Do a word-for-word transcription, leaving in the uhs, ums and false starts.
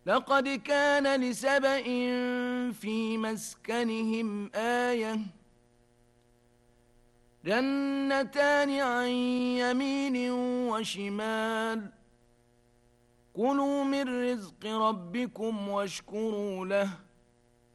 لقد كان لسبإ في مسكنهم آية جنتان عن يمين وشمال كلوا من رزق ربكم واشكروا له